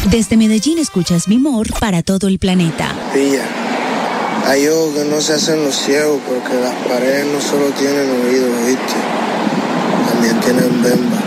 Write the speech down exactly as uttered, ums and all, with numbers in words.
Desde Medellín escuchas Mi Mor para todo el planeta. Pilla, hay ojos que no se hacen los ciegos porque las paredes no solo tienen oídos, ¿viste? También tienen bemba.